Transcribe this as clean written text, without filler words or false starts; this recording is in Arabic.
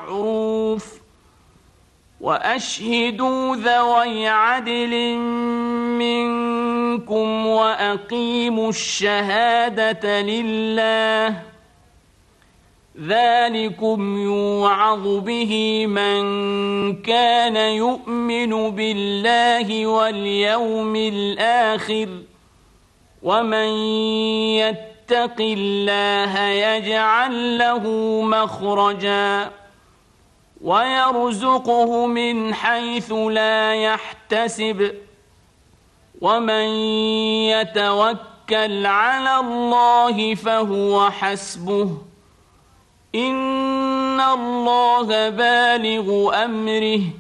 بالمعروف وأشهدوا ذوي عدل منكم وأقيموا الشهادة لله ذلكم يوعظ به من كان يؤمن بالله واليوم الآخر ومن يتق الله يجعل له مخرجا ويرزقه من حيث لا يحتسب ومن يتوكل على الله فهو حسبه إن الله بالغ أمره